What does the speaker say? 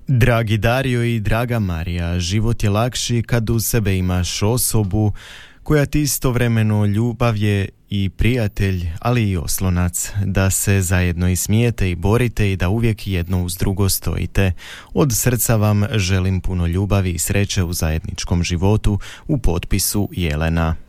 Dragi Dario i draga Marija, život je lakši kad uz sebe imaš osobu koja ti istovremeno ljubav je i prijatelj, ali i oslonac, da se zajedno i smijete i borite i da uvijek jedno uz drugo stojite. Od srca vam želim puno ljubavi i sreće u zajedničkom životu, u potpisu Jelena.